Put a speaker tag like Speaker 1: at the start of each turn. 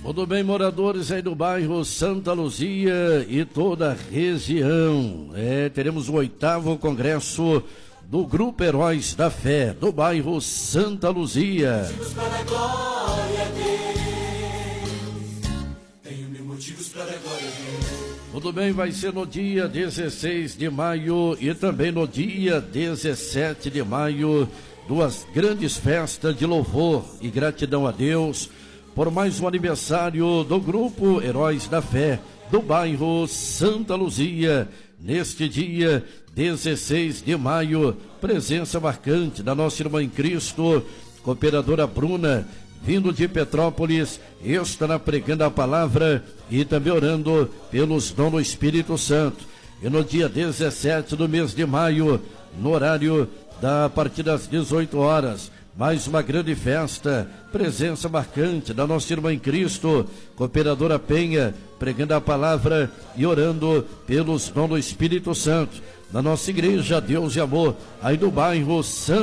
Speaker 1: Tudo bem, moradores aí do bairro Santa Luzia e toda a região. Teremos o 8º congresso do Grupo Heróis da Fé, do bairro Santa Luzia. Tudo bem, vai ser no dia 16 de maio e também no dia 17 de maio, duas grandes festas de louvor e gratidão a Deus por mais um aniversário do Grupo Heróis da Fé, do bairro Santa Luzia. Neste dia 16 de maio, presença marcante da nossa irmã em Cristo, cooperadora Bruna, vindo de Petrópolis, estará pregando a palavra e também orando pelos dons do Espírito Santo. E no dia 17 do mês de maio, no horário a partir das 18 horas, mais uma grande festa, presença marcante da nossa irmã em Cristo, cooperadora Penha, pregando a palavra e orando pelos dons do Espírito Santo, na nossa igreja Deus e Amor, aí do bairro Santa